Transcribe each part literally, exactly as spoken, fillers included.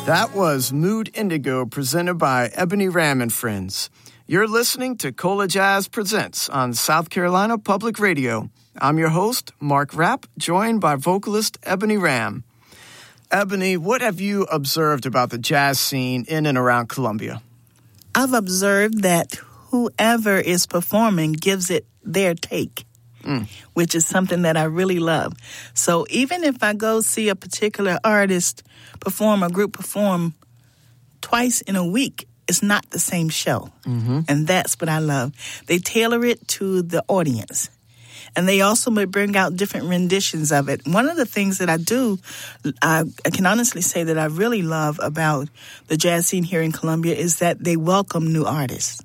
That was Mood Indigo presented by Ebony Ram and Friends. You're listening to Cola Jazz Presents on South Carolina Public Radio. I'm your host, Mark Rapp, joined by vocalist Ebony Ram. Ebony, what have you observed about the jazz scene in and around Columbia? I've observed that whoever is performing gives it their take. Mm. Which is something that I really love. So even if I go see a particular artist perform, a group perform twice in a week, it's not the same show. Mm-hmm. And that's what I love. They tailor it to the audience. And they also may bring out different renditions of it. One of the things that I do, I, I can honestly say that I really love about the jazz scene here in Columbia is that they welcome new artists.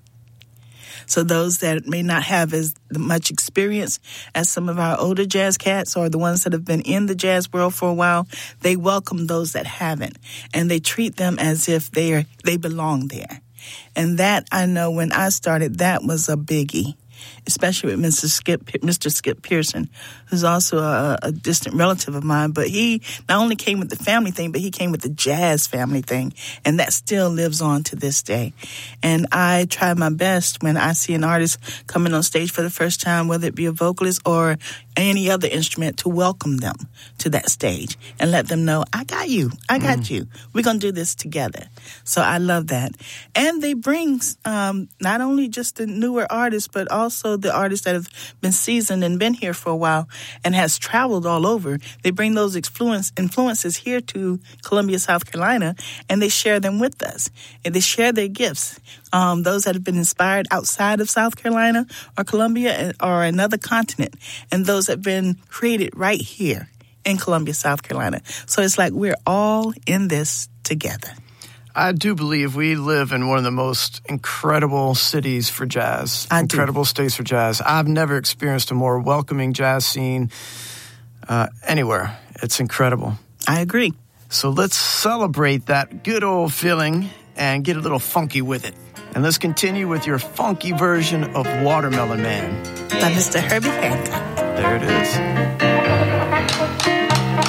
So those that may not have as much experience as some of our older jazz cats or the ones that have been in the jazz world for a while, they welcome those that haven't. And they treat them as if they they belong there. And that, I know when I started, that was a biggie. Especially with Mister Skip, Mister Skip Pearson, who's also a, a distant relative of mine. But he not only came with the family thing, but he came with the jazz family thing. And that still lives on to this day. And I try my best when I see an artist coming on stage for the first time, whether it be a vocalist or any other instrument, to welcome them to that stage and let them know, I got you. I got mm. you. We're going to do this together. So I love that. And they bring um, not only just the newer artists, but also Also, the artists that have been seasoned and been here for a while and has traveled all over, they bring those influence, influences here to Columbia, South Carolina, and they share them with us. And they share their gifts. Um, those that have been inspired outside of South Carolina or Columbia or another continent, and those that have been created right here in Columbia, South Carolina. So it's like we're all in this together. I do believe we live in one of the most incredible cities for jazz, I incredible do. states for jazz. I've never experienced a more welcoming jazz scene uh, anywhere. It's incredible. I agree. So let's celebrate that good old feeling and get a little funky with it. And let's continue with your funky version of Watermelon Man. By Mister Herbie Hancock. There it is.